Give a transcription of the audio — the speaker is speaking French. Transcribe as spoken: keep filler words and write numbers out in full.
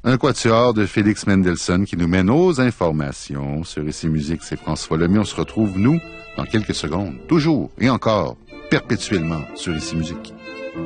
Un quatuor de Félix Mendelssohn qui nous mène aux informations. Sur Ici Musique, c'est François Lemay. On se retrouve, nous, dans quelques secondes, toujours et encore, perpétuellement, sur Ici Musique.